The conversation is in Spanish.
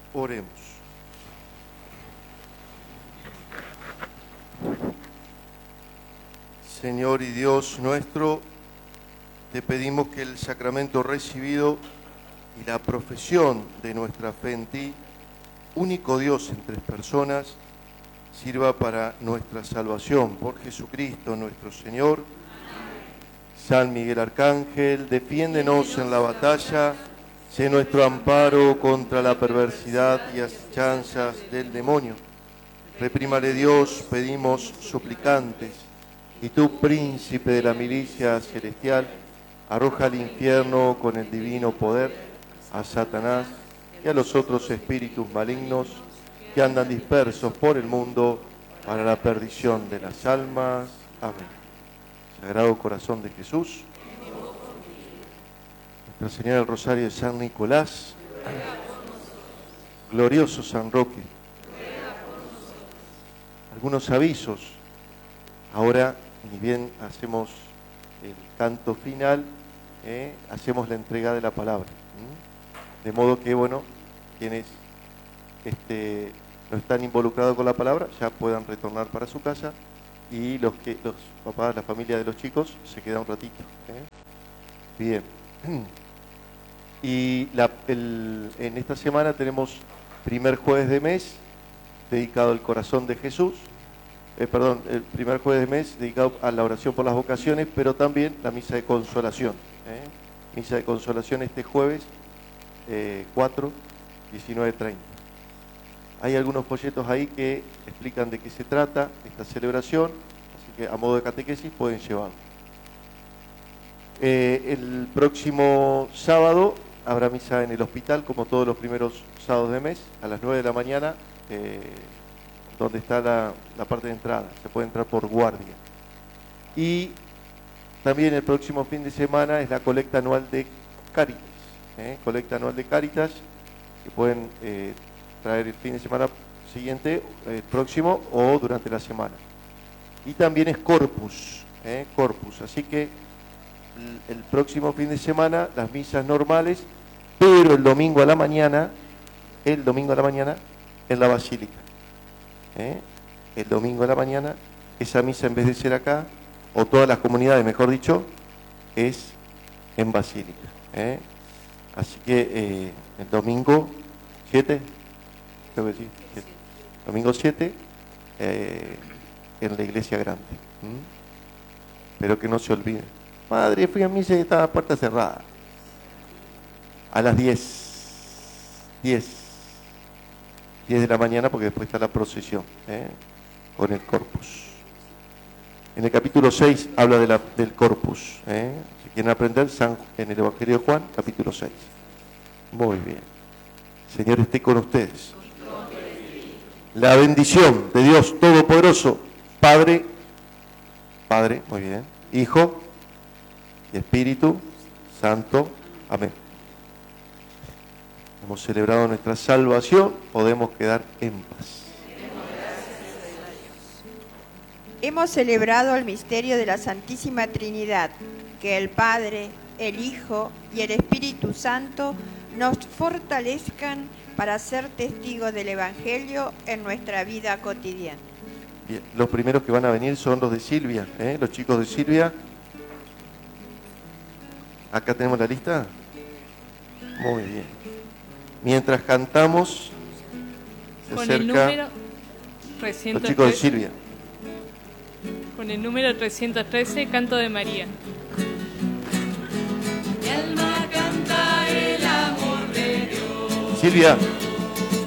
Oremos. Señor y Dios nuestro, te pedimos que el sacramento recibido y la profesión de nuestra fe en ti, único Dios en tres personas, sirva para nuestra salvación. Por Jesucristo nuestro Señor. San Miguel Arcángel, defiéndenos en la batalla, sé nuestro amparo contra la perversidad y asechanzas del demonio. Reprímale Dios, pedimos suplicantes, y tú, príncipe de la milicia celestial, arroja al infierno con el divino poder a Satanás y a los otros espíritus malignos que andan dispersos por el mundo para la perdición de las almas. Amén. Sagrado Corazón de Jesús, Nuestra Señora del Rosario de San Nicolás, glorioso San Roque. Algunos avisos. Ahora, ni bien hacemos el canto final, hacemos la entrega de la palabra. De modo que, bueno, quienes no están involucrados con la palabra ya puedan retornar para su casa, y los papás, la familia de los chicos, se queda un ratito. Bien. Y en esta semana tenemos primer jueves de mes dedicado al corazón de Jesús. El primer jueves de mes dedicado a la oración por las vocaciones, pero también la misa de consolación. Misa de consolación este jueves 4, 19:30. Hay algunos folletos ahí que explican de qué se trata esta celebración, así que a modo de catequesis pueden llevarlo. El próximo sábado habrá misa en el hospital, como todos los primeros sábados de mes, a las 9 de la mañana, donde está la parte de entrada. Se puede entrar por guardia. Y también el próximo fin de semana es la colecta anual de Cáritas. Colecta anual de Cáritas, que pueden traer el fin de semana siguiente, próximo, o durante la semana. Y también es Corpus, Corpus. Así que el próximo fin de semana las misas normales, pero el domingo a la mañana en la basílica. El domingo a la mañana, esa misa, en vez de ser acá, o todas las comunidades, mejor dicho, es en basílica. Así que el domingo 7, domingo 7, en la iglesia grande. Pero que no se olvide. Madre, fui a misa y estaba la puerta cerrada. A las 10 de la mañana, porque después está la procesión con el Corpus. En el capítulo 6 habla del Corpus. Si quieren aprender, en el Evangelio de Juan, capítulo 6. Muy bien. Señor esté con ustedes. La bendición de Dios Todopoderoso, Padre, muy bien, Hijo y Espíritu Santo. Amén. Hemos celebrado nuestra salvación, podemos quedar en paz. Hemos celebrado el misterio de la Santísima Trinidad, que el Padre, el Hijo y el Espíritu Santo nos fortalezcan para ser testigos del Evangelio en nuestra vida cotidiana. Bien, los primeros que van a venir son los de Silvia, los chicos de Silvia. Acá tenemos la lista. Muy bien. Mientras cantamos, se con acerca el número 313, los chicos de Silvia. Con el número 313, Canto de María. Mi alma canta el amor de Dios. Silvia.